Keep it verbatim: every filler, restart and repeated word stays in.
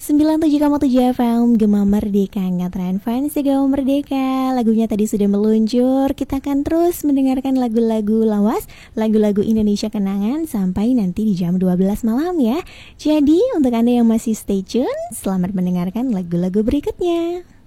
sembilan puluh tujuh koma tujuh F M Gema Merdeka, ngetren fans Gema Merdeka. Lagunya tadi sudah meluncur. Kita akan terus mendengarkan lagu-lagu lawas, lagu-lagu Indonesia kenangan sampai nanti di jam dua belas malam ya. Jadi untuk Anda yang masih stay tune, selamat mendengarkan lagu-lagu berikutnya.